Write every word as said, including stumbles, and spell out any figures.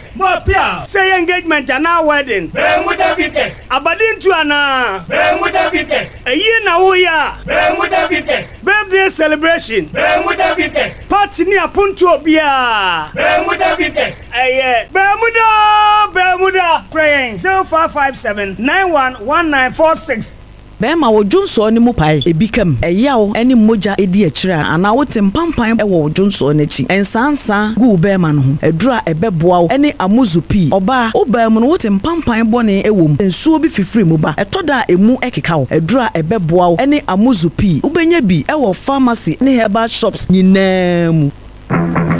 bites. More pia. Say engagement and now wedding. Bermuda bites. Abadin to ana. Bermuda bites. A year now we are. Bermuda bites. Birthday celebration. Bermuda bites. Party near Punto Bia. Bermuda bites. Aye. Bermuda. Bermuda. Praying. zero five five seven nine one one nine four six. Bema wo Jonso ni mu pai ebikam eyawo eni moja edi akira ana wote mpampan e wo Jonso n'echi ensansa gu bema no ho edura ebeboa wo eni amuzupi oba oba mu no wote mpampan bone ewom ensuo bi fifiri mu ba etoda emu ekeka wo edura ebeboa wo eni amuzupi ubenya bi e wo pharmacy ne herbal shops nyinaa mu